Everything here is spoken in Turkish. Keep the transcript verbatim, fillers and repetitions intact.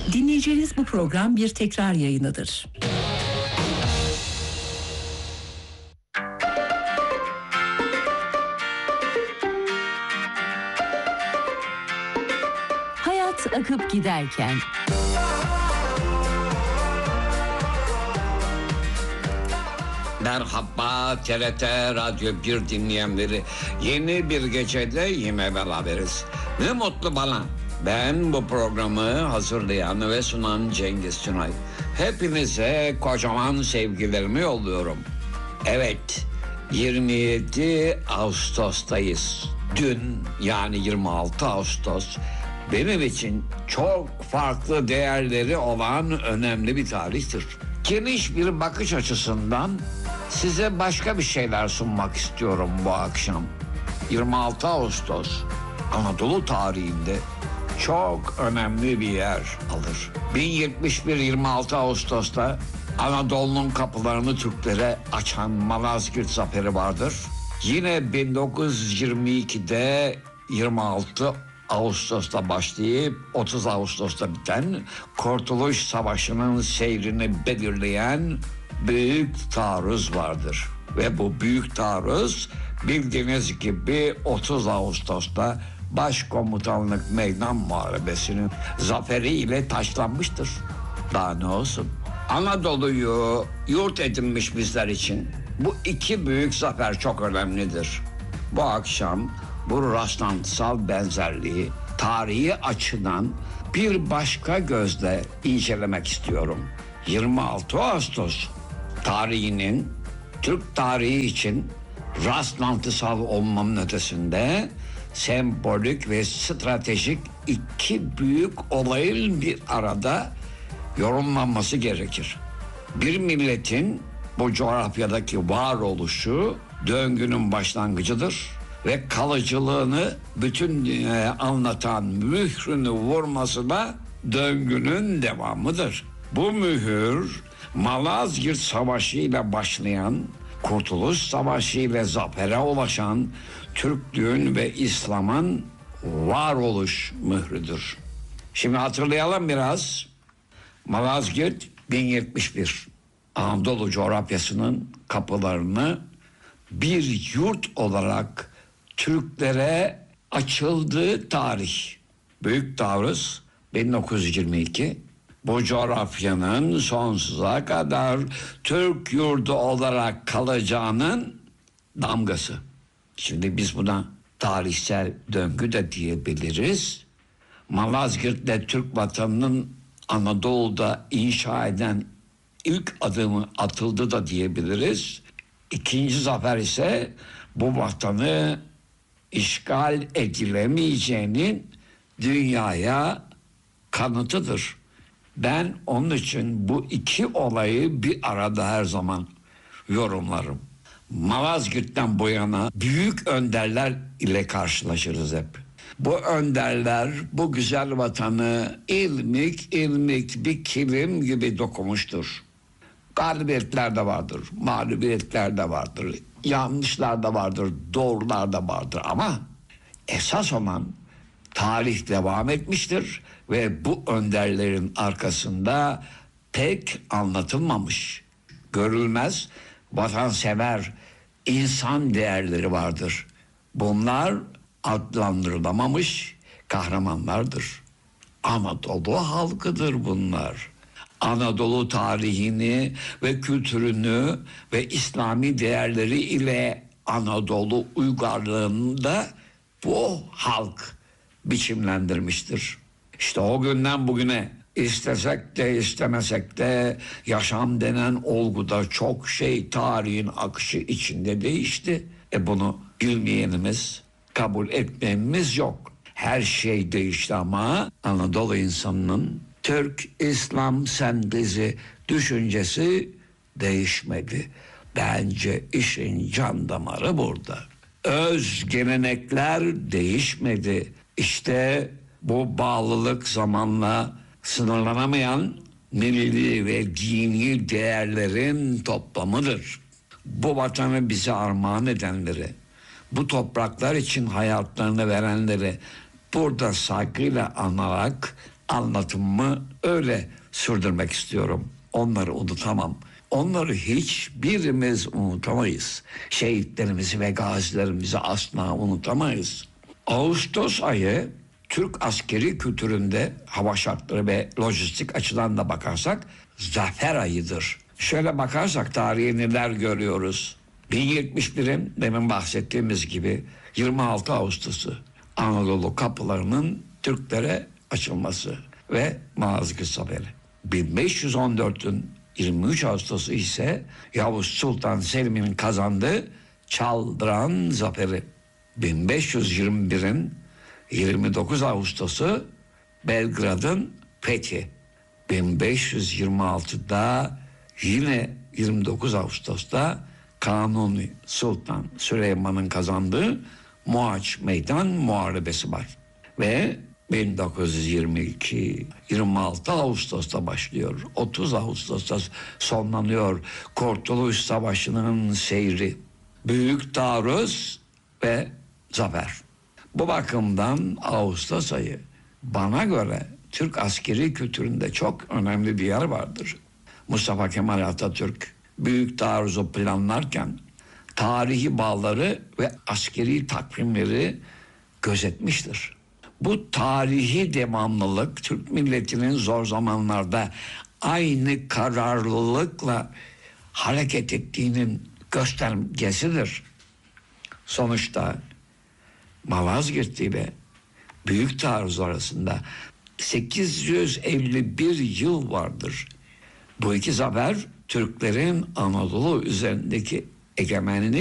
Dinleyeceğiniz bu program bir tekrar yayınıdır. Hayat akıp giderken. Merhaba T R T Radyo bir dinleyenleri. Yeni bir gecede yine beraberiz. Ne mutlu bana. Ben bu programı hazırlayan ve sunan Cengiz Tünay. Hepinize kocaman sevgilerimi yolluyorum. Evet, yirmi yedi Ağustos'tayız. Dün, yani yirmi altı Ağustos, benim için çok farklı değerleri olan önemli bir tarihtir. Geniş bir bakış açısından size başka bir şeyler sunmak istiyorum bu akşam. yirmi altı Ağustos Anadolu tarihinde çok önemli bir yer alır. bin yetmiş bir yirmi altı Ağustos'ta Anadolu'nun kapılarını Türklere açan Malazgirt Zaferi vardır. Yine bin dokuz yüz yirmi ikide yirmi altı Ağustos'ta başlayıp otuz Ağustos'ta biten Kurtuluş Savaşı'nın seyrini belirleyen Büyük Taarruz vardır. Ve bu Büyük Taarruz bildiğiniz gibi otuz Ağustos'ta Başkomutanlık Meydan Muharebesi'nin zaferiyle taçlanmıştır. Daha ne olsun? Anadolu'yu yurt edinmiş bizler için bu iki büyük zafer çok önemlidir. Bu akşam bu rastlantısal benzerliği tarihi açıdan bir başka gözle incelemek istiyorum. yirmi altı Ağustos tarihinin Türk tarihi için rastlantısal olmamın ötesinde sembolik ve stratejik iki büyük olayın bir arada yorumlanması gerekir. Bir milletin bu coğrafyadaki varoluşu döngünün başlangıcıdır ve kalıcılığını bütün dünyaya anlatan mührünü vurması da döngünün devamıdır. Bu mühür Malazgirt Savaşı ile başlayan, Kurtuluş Savaşı ile zafere ulaşan Türklüğün ve İslam'ın varoluş mührüdür. Şimdi hatırlayalım biraz. Malazgirt bin yetmiş bir Anadolu coğrafyasının kapılarını bir yurt olarak Türklere açıldığı tarih. Büyük Taarruz bin dokuz yüz yirmi iki bu coğrafyanın sonsuza kadar Türk yurdu olarak kalacağının damgası. Şimdi biz buna tarihsel döngü de diyebiliriz. Malazgirt'le Türk vatanının Anadolu'da inşa eden ilk adımı atıldı da diyebiliriz. İkinci zafer ise bu vatanı işgal edilemeyeceğinin dünyaya kanıtıdır. Ben onun için bu iki olayı bir arada her zaman yorumlarım. Malazgirt'ten bu yana büyük önderler ile karşılaşırız hep. Bu önderler bu güzel vatanı ilmik ilmik bir kilim gibi dokumuştur. Galibiyetler de vardır, mağlubiyetler de vardır, yanlışlar da vardır, doğrular da vardır ama esas olan tarih devam etmiştir ve bu önderlerin arkasında pek anlatılmamış, görülmez, vatansever insan değerleri vardır. Bunlar adlandırılamamış kahramanlardır. Anadolu halkıdır bunlar. Anadolu tarihini ve kültürünü ve İslami değerleri ile Anadolu uygarlığında bu halk biçimlendirmiştir. İşte o günden bugüne istesek de istemesek de yaşam denen olguda çok şey tarihin akışı içinde değişti. E bunu bilmeyenimiz, kabul etmeyenimiz yok. Her şey değişti ama Anadolu insanının Türk, İslam sentezi düşüncesi değişmedi. Bence işin can damarı burada. Öz gelenekler değişmedi. İşte bu bağlılık zamanla sınırlanamayan milli ve dini değerlerin toplamıdır. Bu vatanı bize armağan edenleri, bu topraklar için hayatlarını verenleri burada saygıyla anarak anlatımımı öyle sürdürmek istiyorum. Onları unutamam. Onları hiçbirimiz unutamayız. Şehitlerimizi ve gazilerimizi asla unutamayız. Ağustos ayı Türk askeri kültüründe hava şartları ve lojistik açıdan da bakarsak zafer ayıdır. Şöyle bakarsak tarihe neler görüyoruz. bin yetmiş birin demin bahsettiğimiz gibi yirmi altı Ağustos'u Anadolu kapılarının Türklere açılması ve Malazgirt Zaferi. bin beş yüz on dörtün yirmi üç Ağustos'u ise Yavuz Sultan Selim'in kazandığı Çaldıran Zaferi. bin beş yüz yirmi birin yirmi dokuz Ağustos'u Belgrad'ın fethi. bin beş yüz yirmi altıda yine yirmi dokuz Ağustos'ta Kanuni Sultan Süleyman'ın kazandığı Mohaç Meydan Muharebesi var. Ve bin dokuz yüz yirmi iki yirmi altı Ağustos'ta başlıyor. otuz Ağustos'ta sonlanıyor Kurtuluş Savaşı'nın seyri. Büyük taarruz ve zafer. Bu bakımdan Ağustos ayı bana göre Türk askeri kültüründe çok önemli bir yer vardır. Mustafa Kemal Atatürk büyük taarruzu planlarken tarihi bağları ve askeri takvimleri gözetmiştir. Bu tarihi devamlılık Türk milletinin zor zamanlarda aynı kararlılıkla hareket ettiğinin göstergesidir. Sonuçta Malazgirt ile Büyük Taarruz arasında sekiz yüz elli bir yıl vardır. Bu iki zafer Türklerin Anadolu üzerindeki egemenliğini